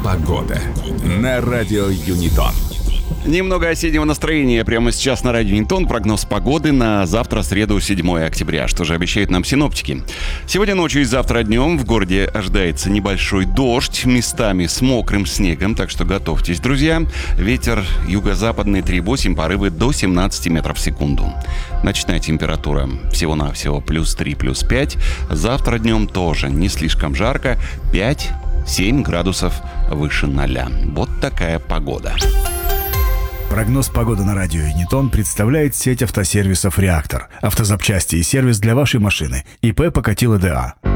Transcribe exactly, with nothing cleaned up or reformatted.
Погода на радио Юнитон. Немного осеннего настроения прямо сейчас на радио Юнитон. Прогноз погоды на завтра, среду, седьмое октября. Что же обещают нам синоптики? Сегодня ночью и завтра днем в городе ожидается небольшой дождь, местами с мокрым снегом, так что готовьтесь, друзья. Ветер юго-западный три восемь, порывы до семнадцати метров в секунду. Ночная температура всего-навсего плюс три, плюс пять. Завтра днем тоже не слишком жарко, пять-семь градусов выше ноля. Вот такая погода. Прогноз погоды на радио Юнитон представляет сеть автосервисов «Реактор». Автозапчасти и сервис для вашей машины. ИП Покатило ДА.